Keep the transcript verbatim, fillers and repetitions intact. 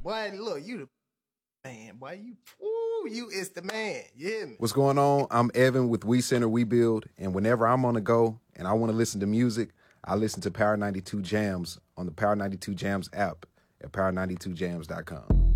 Boy, look, you the man. Boy, you, ooh, you is the man. You hear me? What's going on? I'm Evan with We Center, We Build. And whenever I'm on the go and I want to listen to music, I listen to Power ninety-two Jams on the Power ninety-two Jams app at power ninety-two jams dot com.